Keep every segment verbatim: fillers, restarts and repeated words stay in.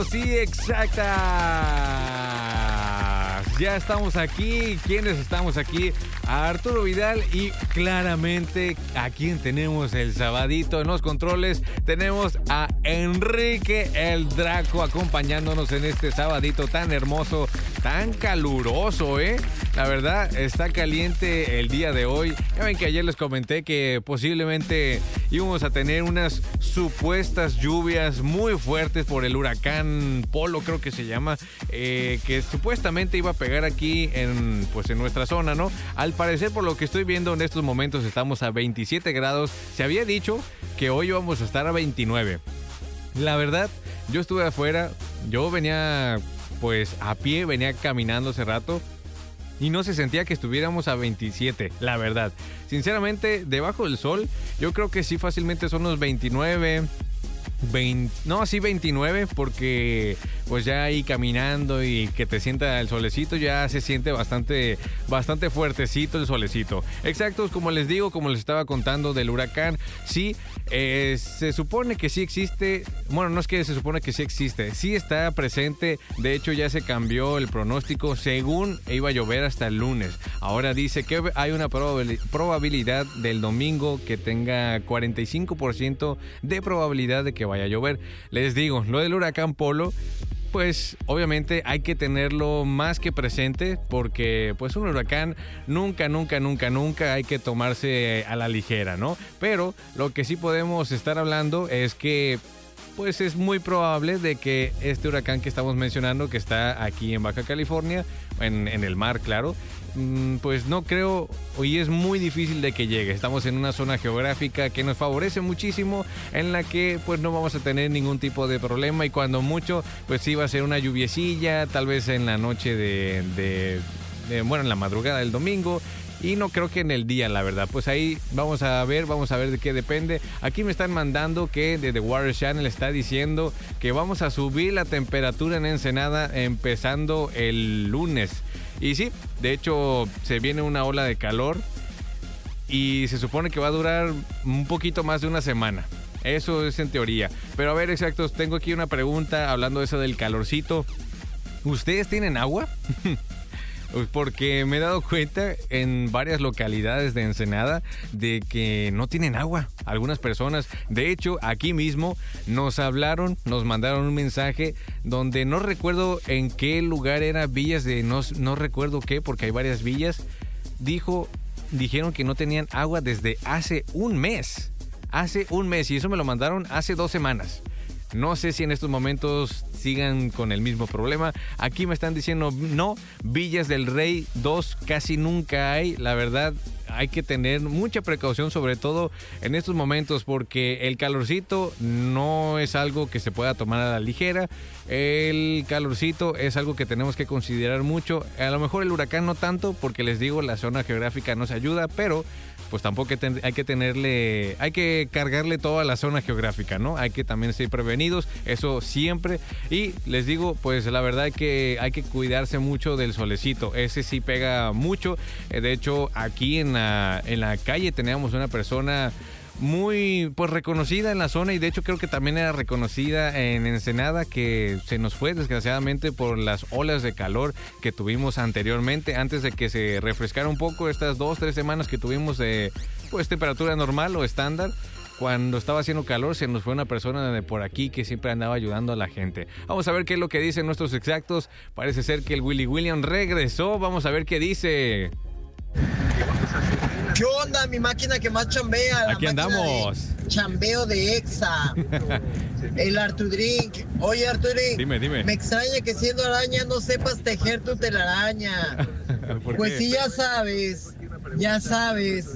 Sí, exacta. Ya estamos aquí. ¿Quiénes estamos aquí? A Arturo Vidal y claramente a quien tenemos el sabadito en los controles. Tenemos a Enrique el Draco acompañándonos en este sabadito tan hermoso, tan caluroso, ¿eh? La verdad, está caliente el día de hoy. Ya ven que ayer les comenté que posiblemente íbamos a tener unas supuestas lluvias muy fuertes por el huracán Polo, creo que se llama, eh, que supuestamente iba a pegar aquí en, pues en nuestra zona, ¿no? Al parecer, por lo que estoy viendo en estos momentos, estamos a veintisiete grados. Se había dicho que hoy íbamos a estar a veintinueve. La verdad, yo estuve afuera, yo venía pues a pie, venía caminando hace rato. Y no se sentía que estuviéramos a veintisiete, la verdad. Sinceramente, debajo del sol, yo creo que sí fácilmente son unos veintinueve, veinte, no, sí veintinueve, porque pues ya ahí caminando y que te sienta el solecito, ya se siente bastante, bastante fuertecito el solecito. Exacto, como les digo, como les estaba contando del huracán, sí, eh, se supone que sí existe, bueno, no es que se supone que sí existe, sí está presente, de hecho ya se cambió el pronóstico, según iba a llover hasta el lunes, ahora dice que hay una probabilidad del domingo que tenga cuarenta y cinco por ciento de probabilidad de que vaya a llover. Les digo, lo del huracán Polo, pues obviamente hay que tenerlo más que presente porque pues un huracán nunca, nunca, nunca, nunca hay que tomarse a la ligera, ¿no? Pero lo que sí podemos estar hablando es que pues es muy probable de que este huracán que estamos mencionando, que está aquí en Baja California, en, en el mar, claro, pues no creo, hoy es muy difícil de que llegue. Estamos en una zona geográfica que nos favorece muchísimo, en la que pues no vamos a tener ningún tipo de problema, y cuando mucho pues sí va a ser una lluviecilla, tal vez en la noche de, de, de bueno, en la madrugada del domingo. Y no creo que en el día, la verdad. Pues ahí vamos a ver, vamos a ver de qué depende. Aquí me están mandando que de The Water Channel está diciendo que vamos a subir la temperatura en Ensenada empezando el lunes. Y sí, de hecho se viene una ola de calor y se supone que va a durar un poquito más de una semana. Eso es en teoría. Pero a ver, exactos, tengo aquí una pregunta hablando de eso del calorcito. ¿Ustedes tienen agua? Porque me he dado cuenta en varias localidades de Ensenada de que no tienen agua. Algunas personas, de hecho, aquí mismo nos hablaron, nos mandaron un mensaje donde no recuerdo en qué lugar era, villas de no, no recuerdo qué, porque hay varias villas. Dijo, dijeron que no tenían agua desde hace un mes. Hace un mes, y eso me lo mandaron hace dos semanas. No sé si en estos momentos sigan con el mismo problema. Aquí me están diciendo, no, Villas del Rey dos casi nunca hay. La verdad, hay que tener mucha precaución, sobre todo en estos momentos, porque el calorcito no es algo que se pueda tomar a la ligera. El calorcito es algo que tenemos que considerar mucho. A lo mejor el huracán no tanto, porque les digo, la zona geográfica nos ayuda, pero pues tampoco hay que tenerle, hay que cargarle toda la zona geográfica, ¿no? Hay que también ser prevenidos, eso siempre. Y les digo, pues la verdad es que hay que cuidarse mucho del solecito, ese sí pega mucho. De hecho, aquí en la, en la calle teníamos una persona muy pues reconocida en la zona, y de hecho creo que también era reconocida en Ensenada, que se nos fue desgraciadamente por las olas de calor que tuvimos anteriormente, antes de que se refrescara un poco estas dos, tres semanas que tuvimos de pues temperatura normal o estándar. Cuando estaba haciendo calor se nos fue una persona de por aquí que siempre andaba ayudando a la gente. Vamos a ver qué es lo que dicen nuestros exactos. Parece ser que el Willy William regresó. Vamos a ver qué dice. ¿Qué onda? Mi máquina que más chambea. Aquí andamos. De chambeo de Exa. El Artudrink. Oye, Artudrink. Dime, dime. Me extraña que siendo araña no sepas tejer tu telaraña. Pues sí, ya sabes. Ya sabes.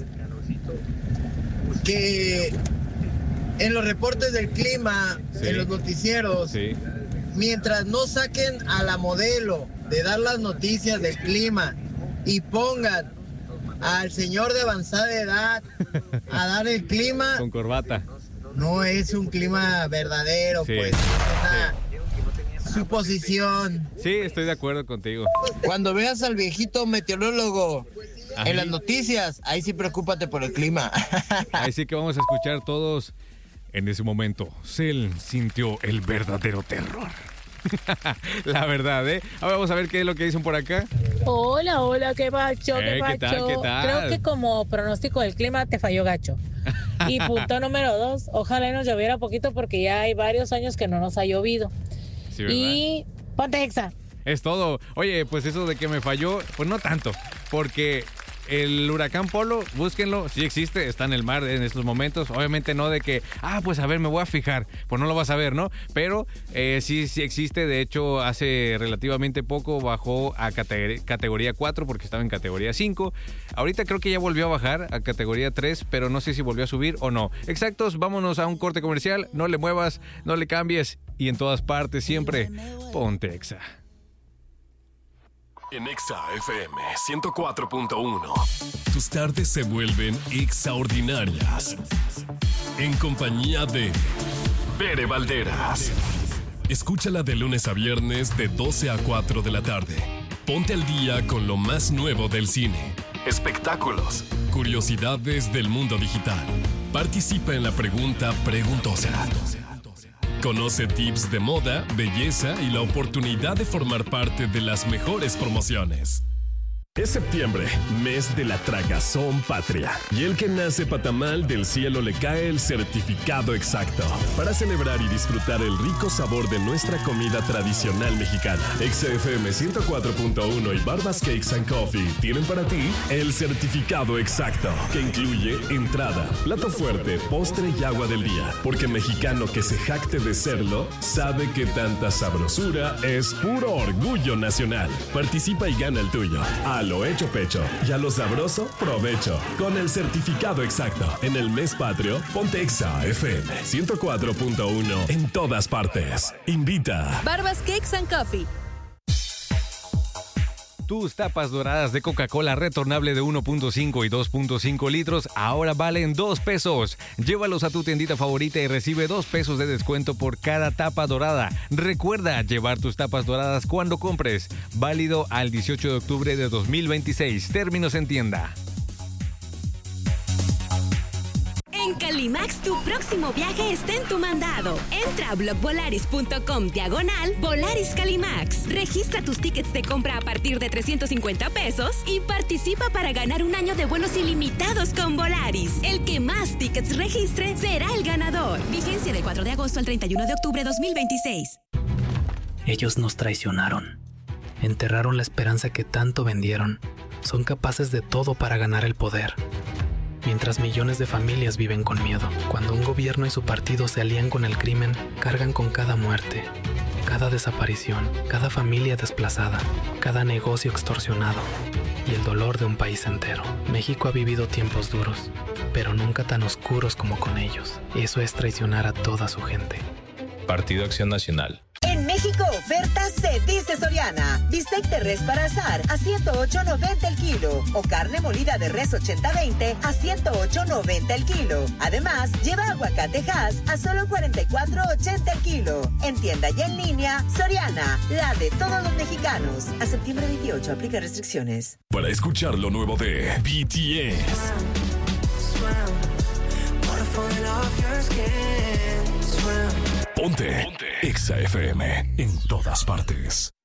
Que en los reportes del clima, sí, en los noticieros, sí, mientras no saquen a la modelo de dar las noticias del clima y pongan al señor de avanzada edad a dar el clima con corbata, no es un clima verdadero, sí, pues es una sí. suposición. Sí, estoy de acuerdo contigo. Cuando veas al viejito meteorólogo ahí en las noticias, ahí sí preocúpate por el clima. Ahí sí que vamos a escuchar todos. En ese momento, Cell sintió el verdadero terror. La verdad, ¿eh? Ahora vamos a ver qué es lo que dicen por acá. Hola, hola, qué pacho, qué Eh, pacho. ¿qué tal, qué tal? Creo que como pronóstico del clima te falló gacho. Y punto número dos, ojalá nos lloviera poquito porque ya hay varios años que no nos ha llovido. Sí, ¿verdad? Y ponte exa. Es todo. Oye, pues eso de que me falló, pues no tanto, porque el huracán Polo, búsquenlo, sí existe, está en el mar en estos momentos. Obviamente no de que, ah, pues a ver, me voy a fijar, pues no lo vas a ver, ¿no? Pero eh, sí, sí existe. De hecho, hace relativamente poco bajó a cate- categoría cuatro porque estaba en categoría cinco. Ahorita creo que ya volvió a bajar a categoría tres, pero no sé si volvió a subir o no. Exactos, vámonos a un corte comercial. No le muevas, no le cambies y en todas partes siempre ponte Exa. En Exa F M ciento cuatro punto uno. Tus tardes se vuelven extraordinarias. En compañía de Bere Valderas. Escúchala de lunes a viernes de doce a cuatro de la tarde. Ponte al día con lo más nuevo del cine, espectáculos, curiosidades del mundo digital. Participa en la pregunta preguntosa. Conoce tips de moda, belleza y la oportunidad de formar parte de las mejores promociones. Es septiembre, mes de la tragazón patria. Y el que nace patamal, del cielo le cae el certificado exacto. Para celebrar y disfrutar el rico sabor de nuestra comida tradicional mexicana. Exa F M ciento cuatro punto uno y Barbas Cakes and Coffee tienen para ti el certificado exacto, que incluye entrada, plato fuerte, postre y agua del día. Porque mexicano que se jacte de serlo, sabe que tanta sabrosura es puro orgullo nacional. Participa y gana el tuyo. A lo hecho pecho y a lo sabroso provecho. Con el certificado exacto. En el mes patrio, ponte Exa F M ciento cuatro punto uno en todas partes. Invita. Barbas Cakes and Coffee. Tus tapas doradas de Coca-Cola retornable de uno punto cinco y dos punto cinco litros ahora valen dos pesos. Llévalos a tu tiendita favorita y recibe dos pesos de descuento por cada tapa dorada. Recuerda llevar tus tapas doradas cuando compres. Válido al dieciocho de octubre de dos mil veintiséis. Términos en tienda. En Calimax, tu próximo viaje está en tu mandado. Entra a blogvolaris.com diagonal Volaris Calimax. Registra tus tickets de compra a partir de trescientos cincuenta pesos y participa para ganar un año de vuelos ilimitados con Volaris. El que más tickets registre será el ganador. Vigencia del cuatro de agosto al treinta y uno de octubre de dos mil veintiséis. Ellos nos traicionaron. Enterraron la esperanza que tanto vendieron. Son capaces de todo para ganar el poder. Mientras millones de familias viven con miedo. Cuando un gobierno y su partido se alían con el crimen, cargan con cada muerte, cada desaparición, cada familia desplazada, cada negocio extorsionado y el dolor de un país entero. México ha vivido tiempos duros, pero nunca tan oscuros como con ellos. Eso es traicionar a toda su gente. Partido Acción Nacional. En México, ofertas se dice Soriana. Bistec de res para asar a ciento ocho noventa el kilo. O carne molida de res ochenta veinte a ciento ocho noventa el kilo. Además, lleva aguacate Hass a solo cuarenta y cuatro ochenta el kilo. En tienda y en línea, Soriana, la de todos los mexicanos. A septiembre veintiocho, aplica restricciones. Para escuchar lo nuevo de B T S. Ponte, Ponte. Exa F M en todas partes.